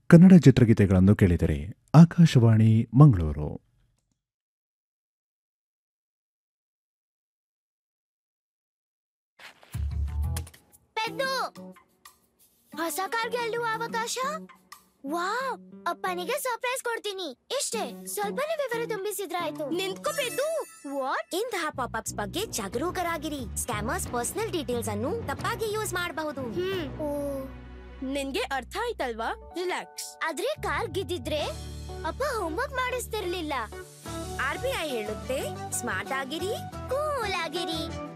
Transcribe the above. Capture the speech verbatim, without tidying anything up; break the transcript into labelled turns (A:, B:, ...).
A: ಕನ್ನಡ ಚಿತ್ರಗೀತೆಗಳನ್ನು ಕೇಳಿದರೆ ಆಕಾಶವಾಣಿ ಮಂಗಳೂರು.
B: ಹೊಸ ಕಾರ್ ಗೆಲ್ಲುವ ಅವಕಾಶ. ವಾವ್, ಅಪ್ಪನಿಗೆ ಸರ್ಪ್ರೈಸ್ ಕೊಡ್ತೀನಿ. ಇಷ್ಟೇ, ಸ್ವಲ್ಪನೇ ವಿವರ ತುಂಬಿಸಿದ್ರಾಯ್ತು.
C: ನಿಂತ್ಕೋಬೇಕು.
B: ವಾಟ್? ಇಂತಹ ಪಾಪ್ ಅಪ್ಸ್ ಬಗ್ಗೆ ಜಾಗರೂಕರಾಗಿರಿ. ಸ್ಕ್ಯಾಮರ್ಸ್ ಪರ್ಸನಲ್ ಡೀಟೇಲ್ಸ್ ಅನ್ನು ತಪ್ಪಾಗಿ ಯೂಸ್ ಮಾಡಬಹುದು.
C: ಹ್ಮ್
B: ಓ,
C: ನಿನ್ಗೆ ಅರ್ಥ ಆಯ್ತಲ್ವಾ? ರಿಲ್ಯಾಕ್ಸ್.
B: ಆದ್ರೆ ಕಾರ್ ಗಿದ್ದಿದ್ರೆ ಅಪ್ಪ ಹೋಮ್ವರ್ಕ್ ಮಾಡಿಸ್ತಿರ್ಲಿಲ್ಲ.
C: ಆರ್ ಬಿ ಐ ಹೇಳುತ್ತೆ, ಸ್ಮಾರ್ಟ್ ಆಗಿರಿ,
B: ಕೂಲ್ ಆಗಿರಿ.